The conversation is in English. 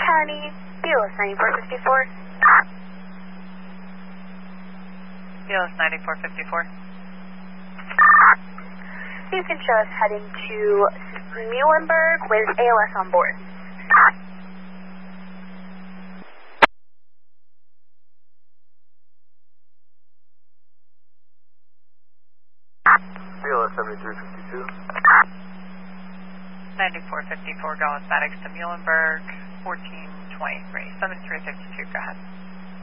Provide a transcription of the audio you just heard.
County, BLS 9454. BLS 9454. You can show us heading to Muhlenberg with ALS on board. BLS 7352. 9454, going Maddox to Muhlenberg, 1423, 7352, go ahead.